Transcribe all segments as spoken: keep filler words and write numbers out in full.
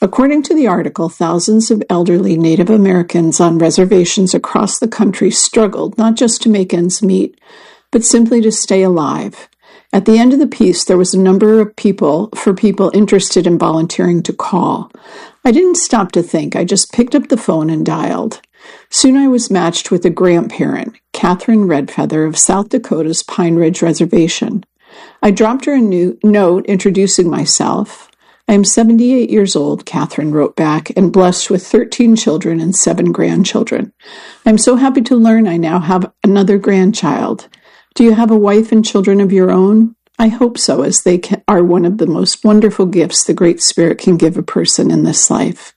According to the article, thousands of elderly Native Americans on reservations across the country struggled not just to make ends meet, but simply to stay alive. At the end of the piece, there was a number of people for people interested in volunteering to call. I didn't stop to think. I just picked up the phone and dialed. Soon I was matched with a grandparent, Catherine Redfeather of South Dakota's Pine Ridge Reservation. I dropped her a new note introducing myself. I am seventy-eight years old, Catherine wrote back, and blessed with thirteen children and seven grandchildren. I am so happy to learn I now have another grandchild. Do you have a wife and children of your own? I hope so, as they can, are one of the most wonderful gifts the Great Spirit can give a person in this life.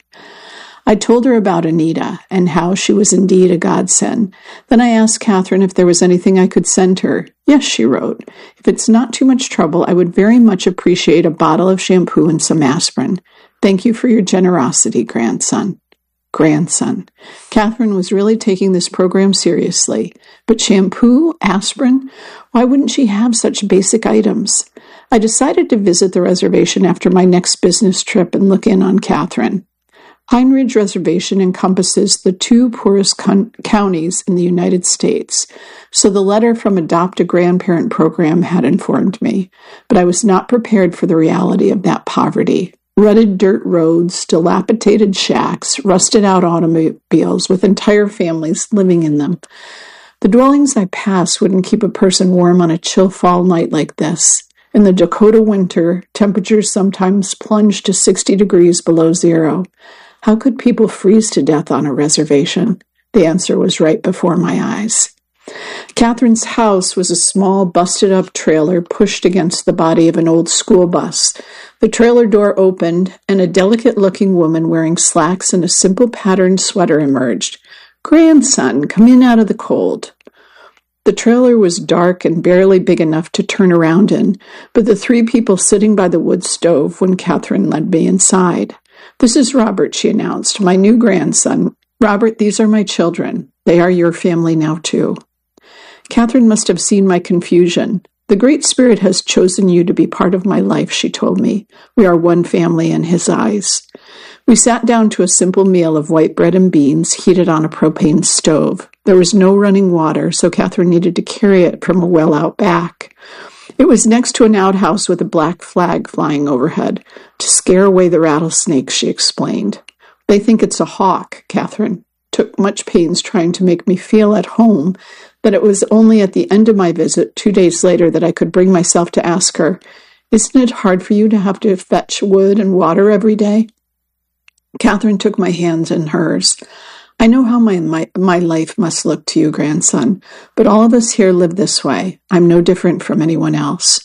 I told her about Anita and how she was indeed a godsend. Then I asked Catherine if there was anything I could send her. Yes, she wrote. If it's not too much trouble, I would very much appreciate a bottle of shampoo and some aspirin. Thank you for your generosity, grandson. Grandson. Catherine was really taking this program seriously. But shampoo, aspirin? Why wouldn't she have such basic items? I decided to visit the reservation after my next business trip and look in on Catherine. Pine Ridge Reservation encompasses the two poorest con- counties in the United States, so the letter from Adopt a Grandparent program had informed me, but I was not prepared for the reality of that poverty. Rutted dirt roads, dilapidated shacks, rusted-out automobiles with entire families living in them. The dwellings I passed wouldn't keep a person warm on a chill fall night like this. In the Dakota winter, temperatures sometimes plunged to sixty degrees below zero. How could people freeze to death on a reservation? The answer was right before my eyes. Catherine's house was a small, busted-up trailer pushed against the body of an old school bus. The trailer door opened, and a delicate-looking woman wearing slacks and a simple patterned sweater emerged. "Grandson, come in out of the cold." The trailer was dark and barely big enough to turn around in, but the three people sitting by the wood stove when Catherine led me inside. "This is Robert," she announced, "my new grandson. Robert, these are my children. They are your family now, too." Catherine must have seen my confusion. "The Great Spirit has chosen you to be part of my life," she told me. "We are one family in His eyes." We sat down to a simple meal of white bread and beans heated on a propane stove. There was no running water, so Catherine needed to carry it from a well out back. It was next to an outhouse with a black flag flying overhead. "To scare away the rattlesnakes," she explained. "They think it's a hawk," Catherine took much pains trying to make me feel at home, that it was only at the end of my visit, two days later, that I could bring myself to ask her, "Isn't it hard for you to have to fetch wood and water every day?" Catherine took my hands in hers. "I know how my, my my life must look to you, grandson, but all of us here live this way. I'm no different from anyone else."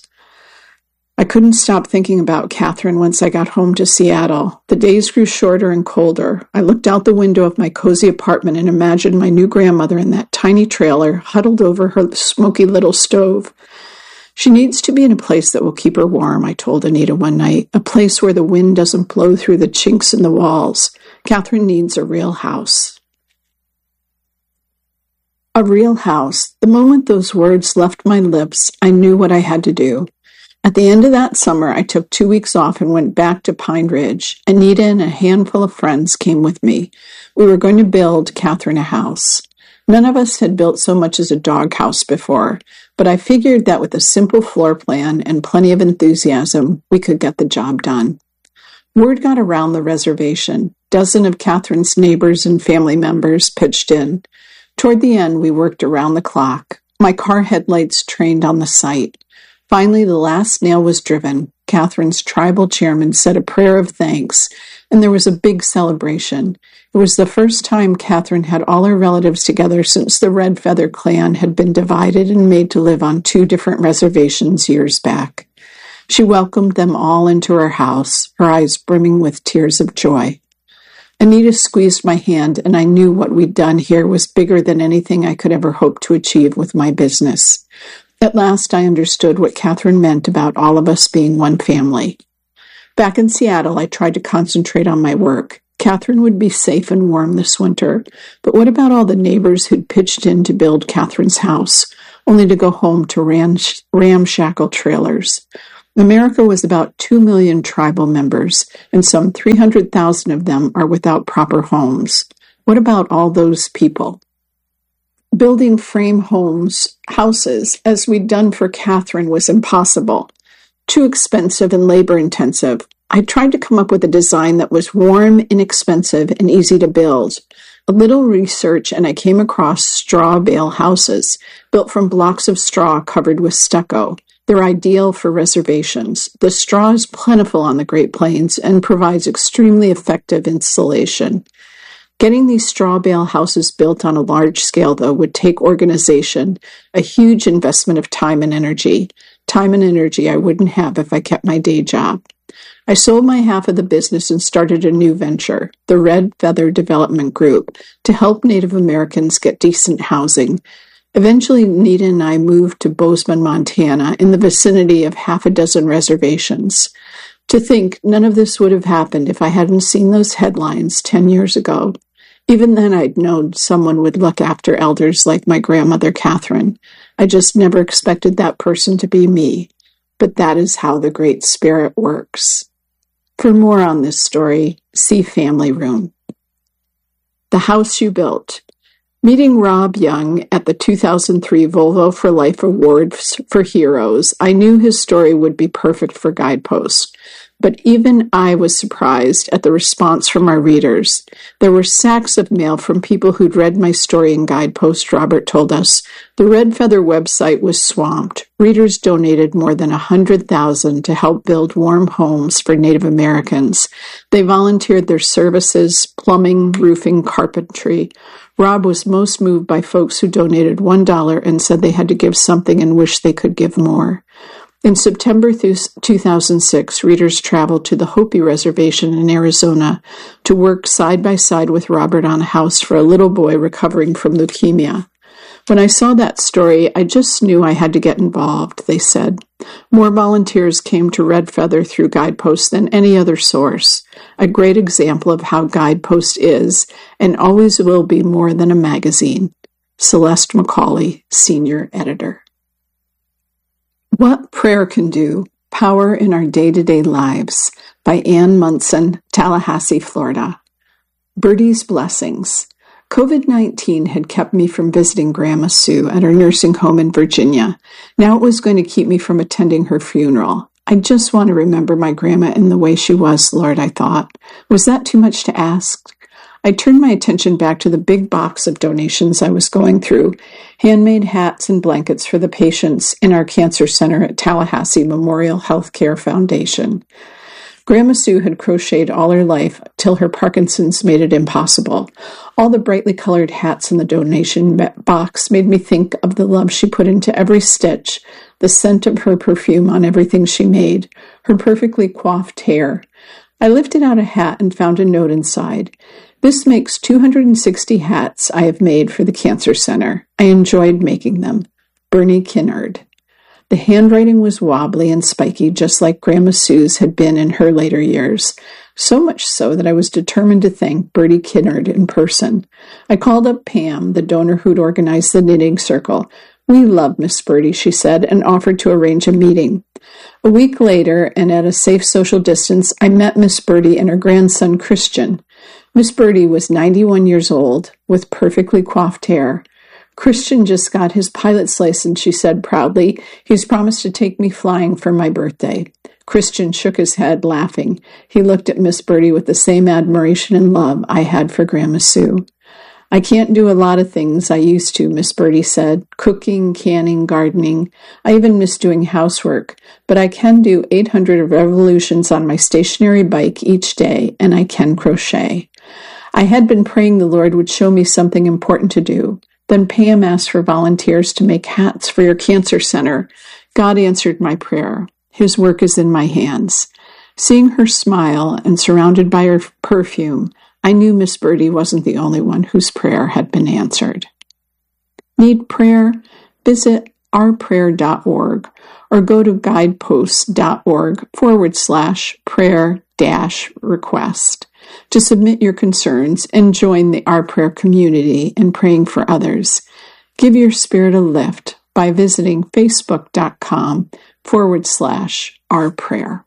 I couldn't stop thinking about Catherine once I got home to Seattle. The days grew shorter and colder. I looked out the window of my cozy apartment and imagined my new grandmother in that tiny trailer, huddled over her smoky little stove. "She needs to be in a place that will keep her warm," I told Anita one night, "a place where the wind doesn't blow through the chinks in the walls. Catherine needs a real house." A real house. The moment those words left my lips, I knew what I had to do. At the end of that summer, I took two weeks off and went back to Pine Ridge. Anita and a handful of friends came with me. We were going to build Catherine a house. None of us had built so much as a doghouse before, but I figured that with a simple floor plan and plenty of enthusiasm, we could get the job done. Word got around the reservation. A dozen of Catherine's neighbors and family members pitched in. Toward the end, we worked around the clock. My car headlights trained on the site. Finally, the last nail was driven. Catherine's tribal chairman said a prayer of thanks, and there was a big celebration. It was the first time Catherine had all her relatives together since the Red Feather clan had been divided and made to live on two different reservations years back. She welcomed them all into her house, her eyes brimming with tears of joy. Anita squeezed my hand, and I knew what we'd done here was bigger than anything I could ever hope to achieve with my business. At last, I understood what Catherine meant about all of us being one family. Back in Seattle, I tried to concentrate on my work. Catherine would be safe and warm this winter, but what about all the neighbors who'd pitched in to build Catherine's house, only to go home to ram- ramshackle trailers? America was about two million tribal members, and some three hundred thousand of them are without proper homes. What about all those people? Building frame homes, houses, as we'd done for Catherine, was impossible. Too expensive and labor-intensive. I tried to come up with a design that was warm, inexpensive, and easy to build. A little research, and I came across straw bale houses, built from blocks of straw covered with stucco. They're ideal for reservations. The straw is plentiful on the Great Plains and provides extremely effective insulation. Getting these straw bale houses built on a large scale, though, would take organization, a huge investment of time and energy. Time and energy I wouldn't have if I kept my day job. I sold my half of the business and started a new venture, the Red Feather Development Group, to help Native Americans get decent housing. Eventually, Nita and I moved to Bozeman, Montana, in the vicinity of half a dozen reservations. To think none of this would have happened if I hadn't seen those headlines ten years ago. Even then, I'd known someone would look after elders like my grandmother, Catherine. I just never expected that person to be me. But that is how the Great Spirit works. For more on this story, see Family Room. The House You Built. Meeting Rob Young at the two thousand three Volvo for Life Awards for Heroes, I knew his story would be perfect for Guidepost. But even I was surprised at the response from our readers. There were sacks of mail from people who'd read my story in Guidepost, Robert told us. The Red Feather website was swamped. Readers donated more than one hundred thousand dollars to help build warm homes for Native Americans. They volunteered their services, plumbing, roofing, carpentry. Rob was most moved by folks who donated one dollar and said they had to give something and wished they could give more. In September two thousand six, readers traveled to the Hopi Reservation in Arizona to work side by side with Robert on a house for a little boy recovering from leukemia. When I saw that story, I just knew I had to get involved, they said. More volunteers came to Red Feather through Guidepost than any other source. A great example of how Guidepost is, and always will be, more than a magazine. Celeste McCauley, Senior Editor. What Prayer Can Do, Power in Our Day-to-Day Lives, by Ann Munson, Tallahassee, Florida. Birdie's Blessings. COVID nineteen had kept me from visiting Grandma Sue at her nursing home in Virginia. Now it was going to keep me from attending her funeral. I just want to remember my grandma in the way she was, Lord, I thought. Was that too much to ask? I turned my attention back to the big box of donations I was going through, handmade hats and blankets for the patients in our cancer center at Tallahassee Memorial Healthcare Foundation. Grandma Sue had crocheted all her life till her Parkinson's made it impossible. All the brightly colored hats in the donation box made me think of the love she put into every stitch, the scent of her perfume on everything she made, her perfectly coiffed hair. I lifted out a hat and found a note inside. This makes two hundred sixty hats I have made for the Cancer Center. I enjoyed making them. Bernie Kinnard. The handwriting was wobbly and spiky, just like Grandma Sue's had been in her later years. So much so that I was determined to thank Bertie Kinnard in person. I called up Pam, the donor who'd organized the knitting circle. We love Miss Bertie, she said, and offered to arrange a meeting. A week later, and at a safe social distance, I met Miss Bertie and her grandson, Christian. Miss Bertie was ninety-one years old, with perfectly coiffed hair. Christian just got his pilot's license, she said proudly. He's promised to take me flying for my birthday. Christian shook his head, laughing. He looked at Miss Bertie with the same admiration and love I had for Grandma Sue. I can't do a lot of things I used to, Miss Bertie said. Cooking, canning, gardening. I even miss doing housework. But I can do eight hundred revolutions on my stationary bike each day, and I can crochet. I had been praying the Lord would show me something important to do. Then Pam asked for volunteers to make hats for your cancer center. God answered my prayer. His work is in my hands. Seeing her smile and surrounded by her perfume, I knew Miss Bertie wasn't the only one whose prayer had been answered. Need prayer? Visit our prayer dot org or go to guidepost.org forward slash prayer dash request to submit your concerns and join the Our Prayer community in praying for others. Give your spirit a lift by visiting facebook.com forward slash our prayer.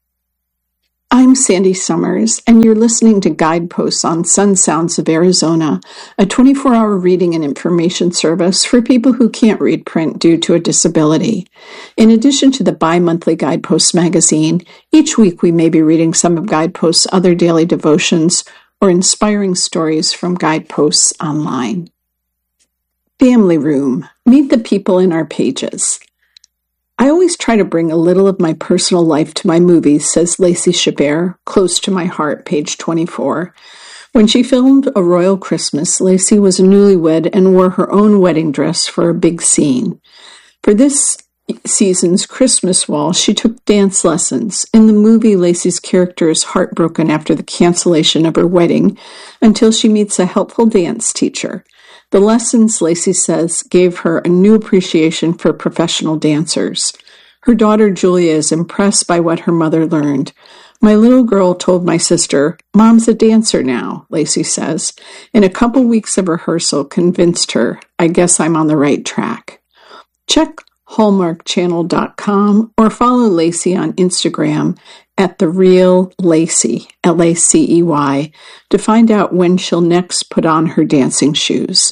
I'm Sandy Summers, and you're listening to Guideposts on Sun Sounds of Arizona, a twenty-four hour reading and information service for people who can't read print due to a disability. In addition to the bi-monthly Guideposts magazine, each week we may be reading some of Guideposts' other daily devotions or inspiring stories from Guideposts online. Family Room. Meet the people in our pages. I always try to bring a little of my personal life to my movies, says Lacey Chabert, Close to My Heart, page twenty-four. When she filmed A Royal Christmas, Lacey was a newlywed and wore her own wedding dress for a big scene. For this season's Christmas Wall, she took dance lessons. In the movie, Lacey's character is heartbroken after the cancellation of her wedding until she meets a helpful dance teacher. The lessons, Lacey says, gave her a new appreciation for professional dancers. Her daughter Julia is impressed by what her mother learned. My little girl told my sister, "Mom's a dancer now," Lacey says. In a couple weeks of rehearsal convinced her, I guess I'm on the right track. Check hallmark channel dot com or follow Lacey on Instagram at The Real Lacey, L A C E Y, to find out when she'll next put on her dancing shoes.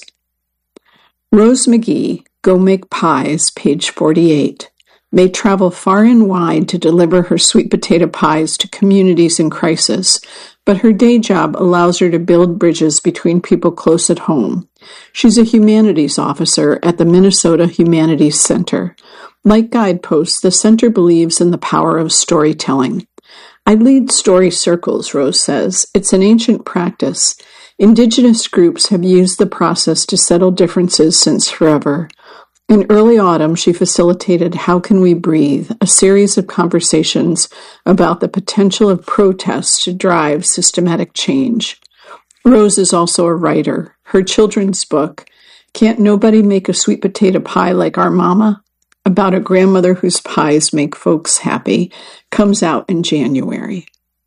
Rose McGee, Go Make Pies, page forty-eight, may travel far and wide to deliver her sweet potato pies to communities in crisis, but her day job allows her to build bridges between people close at home. She's a humanities officer at the Minnesota Humanities Center. Like Guideposts, the center believes in the power of storytelling. I lead story circles, Rose says. It's an ancient practice. Indigenous groups have used the process to settle differences since forever. In early autumn, she facilitated How Can We Breathe, a series of conversations about the potential of protests to drive systematic change. Rose is also a writer. Her children's book, Can't Nobody Make a Sweet Potato Pie Like Our Mama?, about a grandmother whose pies make folks happy, comes out in January.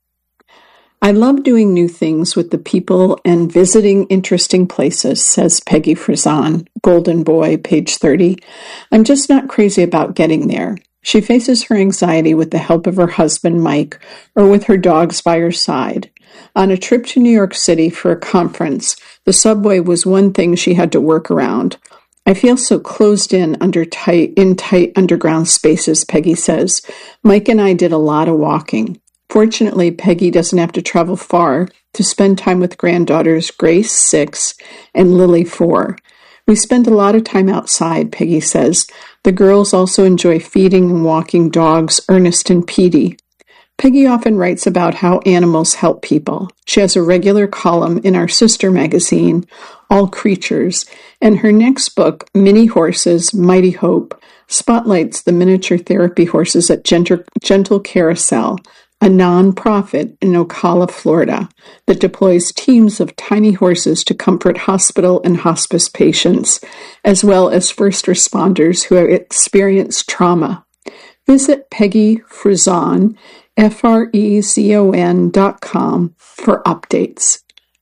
I love doing new things with the people and visiting interesting places, says Peggy Frizon, Golden Boy, page thirty. I'm just not crazy about getting there. She faces her anxiety with the help of her husband, Mike, or with her dogs by her side. On a trip to New York City for a conference, the subway was one thing she had to work around. I feel so closed in under tight, in tight underground spaces, Peggy says. Mike and I did a lot of walking. Fortunately, Peggy doesn't have to travel far to spend time with granddaughters Grace, six, and Lily, four. We spend a lot of time outside, Peggy says. The girls also enjoy feeding and walking dogs Ernest and Petey. Peggy often writes about how animals help people. She has a regular column in our sister magazine, All Creatures, and her next book, Mini Horses, Mighty Hope, spotlights the miniature therapy horses at Gentle, Gentle Carousel, a non-profit in Ocala, Florida, that deploys teams of tiny horses to comfort hospital and hospice patients, as well as first responders who have experienced trauma. Visit Peggy Frizon, F R E Z O N dot com for updates.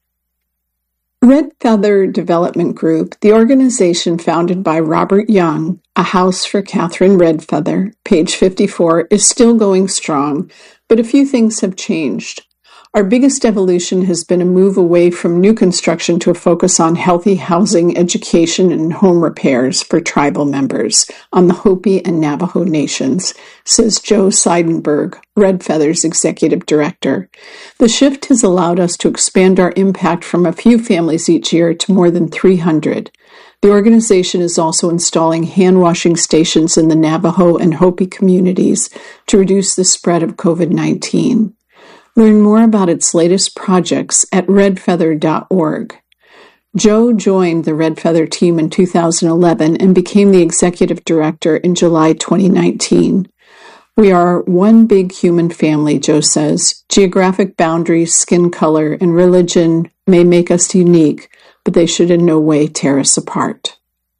Red Feather Development Group, the organization founded by Robert Young, A House for Catherine Redfeather, page fifty-four, is still going strong, but a few things have changed. Our biggest evolution has been a move away from new construction to a focus on healthy housing, education, and home repairs for tribal members on the Hopi and Navajo nations, says Joe Seidenberg, Red Feather's executive director. The shift has allowed us to expand our impact from a few families each year to more than three hundred. The organization is also installing hand-washing stations in the Navajo and Hopi communities to reduce the spread of COVID nineteen. Learn more about its latest projects at red feather dot org. Joe joined the Red Feather team in two thousand eleven and became the executive director in July twenty nineteen. We are one big human family, Joe says. Geographic boundaries, skin color, and religion may make us unique, but they should in no way tear us apart.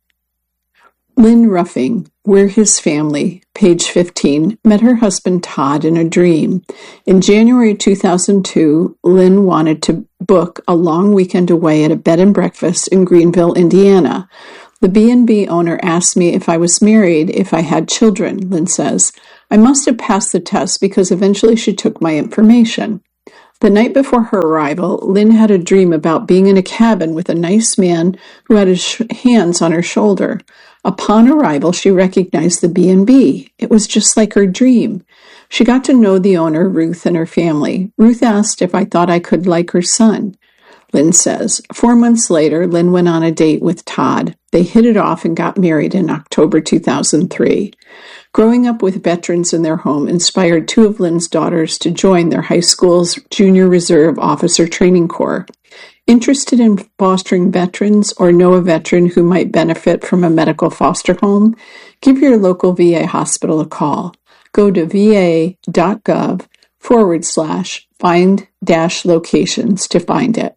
Lynn Ruffing, We're His Family, page fifteen, met her husband Todd in a dream. In January two thousand two, Lynn wanted to book a long weekend away at a bed and breakfast in Greenville, Indiana. The B and B owner asked me if I was married, if I had children, Lynn says. I must have passed the test because eventually she took my information. The night before her arrival, Lynn had a dream about being in a cabin with a nice man who had his sh- hands on her shoulder. Upon arrival, she recognized the B and B. It was just like her dream. She got to know the owner, Ruth, and her family. Ruth asked if I thought I could like her son. Lynn says, four months later, Lynn went on a date with Todd. They hit it off and got married in October two thousand three. Growing up with veterans in their home inspired two of Lynn's daughters to join their high school's Junior Reserve Officer Training Corps. Interested in fostering veterans or know a veteran who might benefit from a medical foster home? Give your local V A hospital a call. Go to va.gov forward slash find dash locations to find it.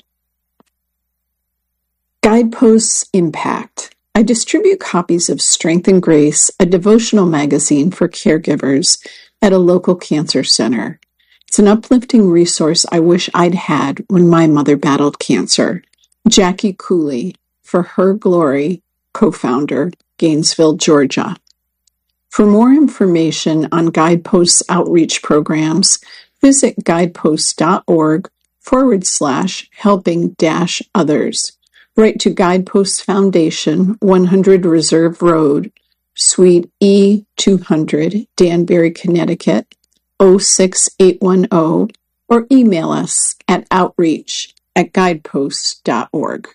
Guideposts Impact. I distribute copies of Strength and Grace, a devotional magazine for caregivers, at a local cancer center. It's an uplifting resource I wish I'd had when my mother battled cancer. Jackie Cooley, For Her Glory, co-founder, Gainesville, Georgia. For more information on Guideposts outreach programs, visit guideposts.org forward slash helping dash others. Write to Guideposts Foundation, one hundred Reserve Road, Suite E two hundred, Danbury, Connecticut, oh six eight one oh, or email us at outreach at guideposts dot org.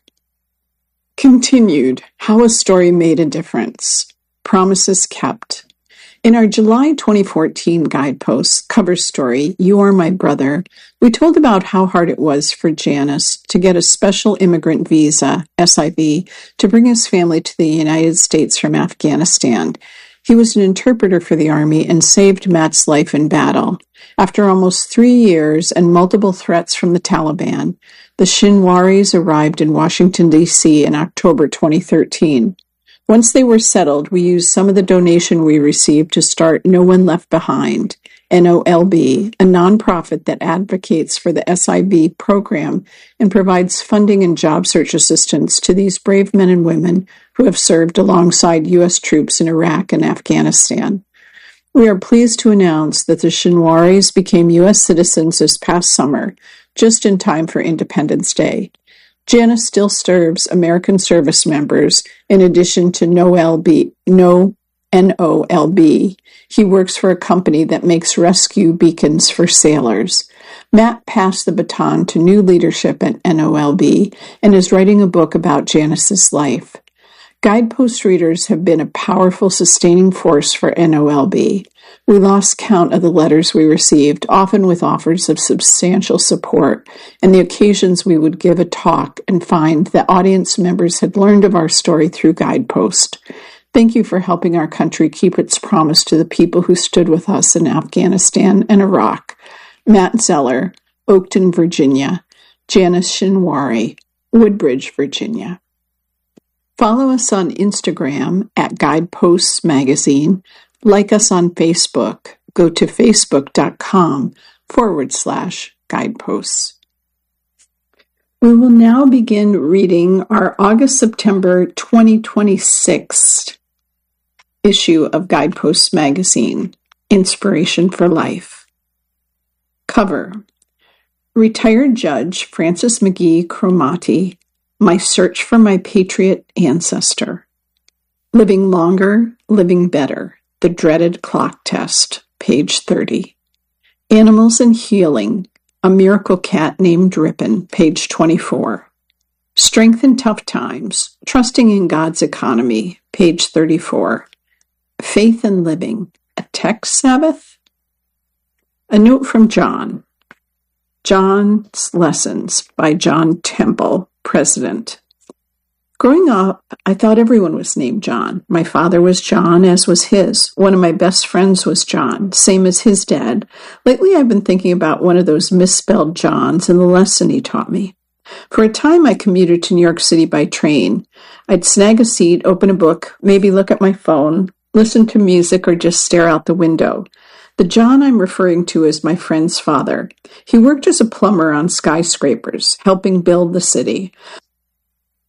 Continued, How a Story Made a Difference. Promises Kept. In our July twenty fourteen Guideposts cover story, You Are My Brother, we told about how hard it was for Janice to get a special immigrant visa, S I V, to bring his family to the United States from Afghanistan. He was an interpreter for the Army and saved Matt's life in battle. After almost three years and multiple threats from the Taliban, the Shinwaris arrived in Washington, D C in October twenty thirteen. Once they were settled, we used some of the donation we received to start No One Left Behind, N O L B, a nonprofit that advocates for the S I V program and provides funding and job search assistance to these brave men and women who have served alongside U S troops in Iraq and Afghanistan. We are pleased to announce that the Shinwaris became U S citizens this past summer, just in time for Independence Day. Janice still serves American service members in addition to No L B, no N O L B. He works for a company that makes rescue beacons for sailors. Matt passed the baton to new leadership at N O L B and is writing a book about Janice's life. Guidepost readers have been a powerful sustaining force for N O L B. We lost count of the letters we received, often with offers of substantial support, and the occasions we would give a talk and find that audience members had learned of our story through Guidepost. Thank you for helping our country keep its promise to the people who stood with us in Afghanistan and Iraq. Matt Zeller, Oakton, Virginia. Janice Shinwari, Woodbridge, Virginia. Follow us on Instagram at Guideposts Magazine. Like us on Facebook. Go to facebook.com forward slash guideposts. We will now begin reading our August-September twenty twenty-six issue of Guideposts Magazine, Inspiration for Life. Cover: Retired Judge Francis McGee Cromartie, My Search for My Patriot Ancestor. Living Longer, Living Better, The Dreaded Clock Test, page thirty. Animals and Healing, A Miracle Cat Named Ripon, page twenty-four. Strength in Tough Times, Trusting in God's Economy, page thirty-four. Faith and Living, A Tech Sabbath? A Note from John. John's Lessons by John Temple, President. Growing up, I thought everyone was named John. My father was John, as was his. One of my best friends was John, same as his dad. Lately, I've been thinking about one of those misspelled Johns and the lesson he taught me. For a time, I commuted to New York City by train. I'd snag a seat, open a book, maybe look at my phone, listen to music, or just stare out the window. The John I'm referring to is my friend's father. He worked as a plumber on skyscrapers, helping build the city.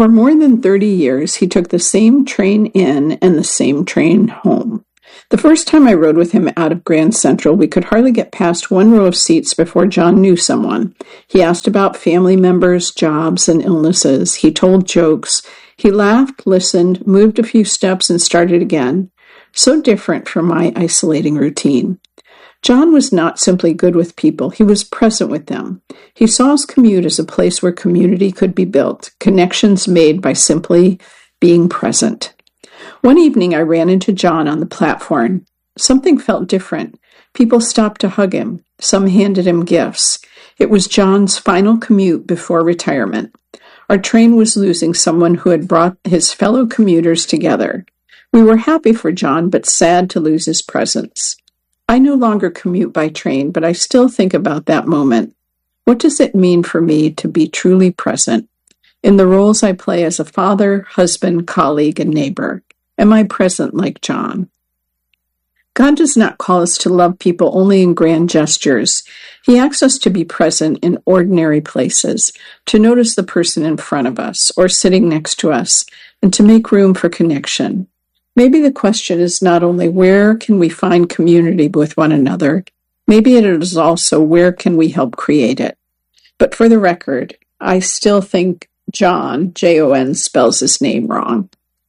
For more than thirty years, he took the same train in and the same train home. The first time I rode with him out of Grand Central, we could hardly get past one row of seats before John knew someone. He asked about family members, jobs, and illnesses. He told jokes. He laughed, listened, moved a few steps, and started again. So different from my isolating routine. John was not simply good with people, he was present with them. He saw his commute as a place where community could be built, connections made by simply being present. One evening I ran into John on the platform. Something felt different. People stopped to hug him. Some handed him gifts. It was John's final commute before retirement. Our train was losing someone who had brought his fellow commuters together. We were happy for John, but sad to lose his presence. I no longer commute by train, but I still think about that moment. What does it mean for me to be truly present? In the roles I play as a father, husband, colleague, and neighbor, am I present like John? God does not call us to love people only in grand gestures. He asks us to be present in ordinary places, to notice the person in front of us or sitting next to us, and to make room for connection. Maybe the question is not only where can we find community with one another, maybe it is also where can we help create it. But for the record, I still think John, J O N, spells his name wrong.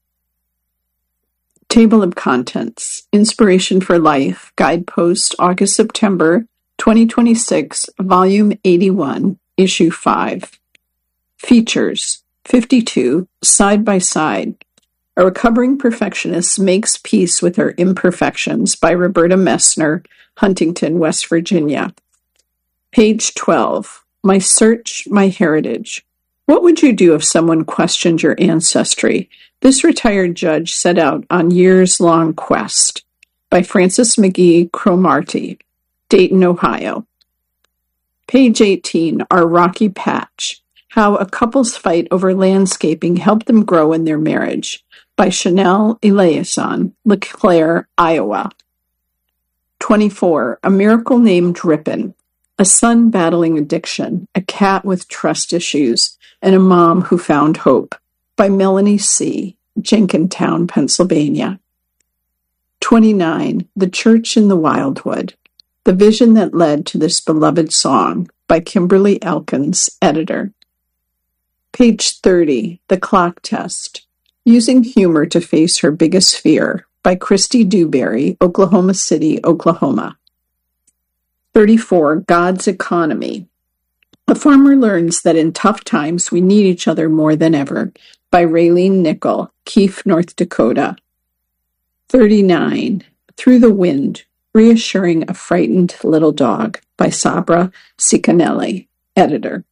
Table of Contents, Inspiration for Life, Guidepost, August-September twenty twenty-six, Volume eighty-one, Issue five. Features, fifty-two, Side by Side. A Recovering Perfectionist Makes Peace with Her Imperfections by Roberta Messner, Huntington, West Virginia. Page twelve. My Search, My Heritage. What would you do if someone questioned your ancestry? This retired judge set out on years-long quest. By Frances McGee Cromartie, Dayton, Ohio. Page eighteen. Our Rocky Patch. How a Couple's Fight Over Landscaping Helped Them Grow in Their Marriage. By Chanel Eliasson, LeClaire, Iowa. twenty-four. A Miracle Named Ripon. A son battling addiction, a cat with trust issues, and a mom who found hope. By Melanie C., Jenkintown, Pennsylvania. twenty-nine. The Church in the Wildwood. The Vision That Led to This Beloved Song. By Kimberly Elkins, editor. Page thirty. The Clock Test. Using Humor to Face Her Biggest Fear. By Christy Dewberry, Oklahoma City, Oklahoma. thirty-four. God's Economy. A farmer learns that in tough times we need each other more than ever. By Raylene Nickel, Keefe, North Dakota. thirty-nine. Through the Wind. Reassuring a Frightened Little Dog. By Sabra Cicanelli, editor.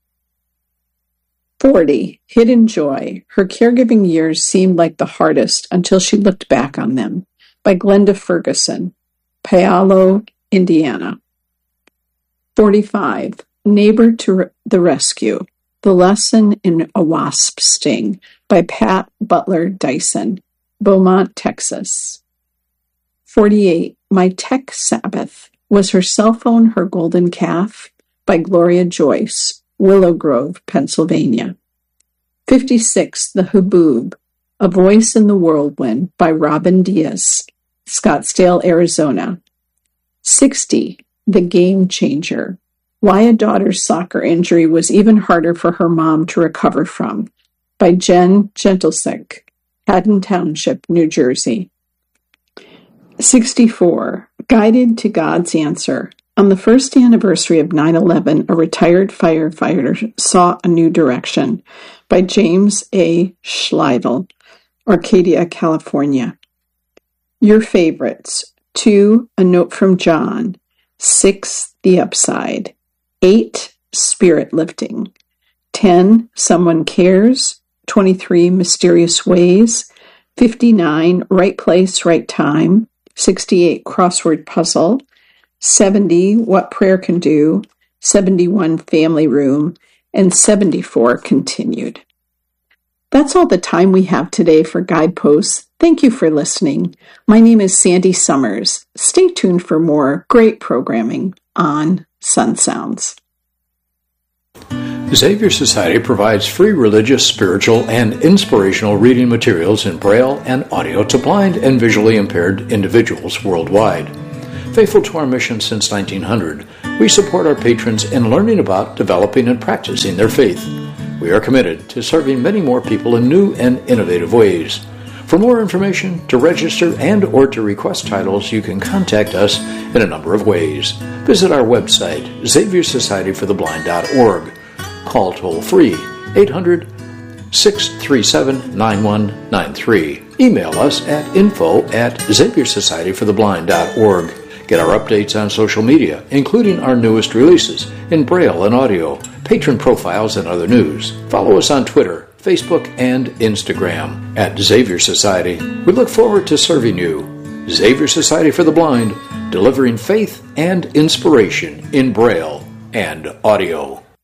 forty. Hidden Joy. Her caregiving years seemed like the hardest until she looked back on them. By Glenda Ferguson, Puyallup, Indiana. forty-five. Neighbor to the Rescue. The Lesson in a Wasp Sting. By Pat Butler Dyson, Beaumont, Texas. forty-eight. My Tech Sabbath. Was her cell phone her golden calf? By Gloria Joyce, Willow Grove, Pennsylvania. fifty-six. The Haboob. A Voice in the Whirlwind. By Robin Diaz, Scottsdale, Arizona. sixty. The Game Changer. Why a daughter's soccer injury was even harder for her mom to recover from. By Jen Gentlesick, Haddon Township, New Jersey. sixty-four. Guided to God's Answer. On the first anniversary of nine eleven, a retired firefighter saw a new direction. By James A. Schleidel, Arcadia, California. Your Favorites. two. A Note from John. six. The Upside. eight. Spirit Lifting. ten. Someone Cares. twenty-three. Mysterious Ways. fifty-nine. Right Place, Right Time. sixty-eight. Crossword Puzzle. seventy. What Prayer Can Do. seventy-one. Family Room. And seventy-four. Continued. That's all the time we have today for Guideposts. Thank you for listening. My name is Sandy Summers. Stay tuned for more great programming on Sun Sounds. Xavier Society provides free religious, spiritual, and inspirational reading materials in Braille and audio to blind and visually impaired individuals worldwide. Faithful to our mission since nineteen hundred, we support our patrons in learning about, developing, and practicing their faith. We are committed to serving many more people in new and innovative ways. For more information, to register, and or to request titles, you can contact us in a number of ways. Visit our website, xavier society for the blind dot org. Call toll-free eight hundred, six three seven, nine one nine three. Email us at info at xavier society for the blind dot org. Get our updates on social media, including our newest releases in Braille and audio, patron profiles, and other news. Follow us on Twitter, Facebook, and Instagram at Xavier Society. We look forward to serving you. Xavier Society for the Blind, delivering faith and inspiration in Braille and audio.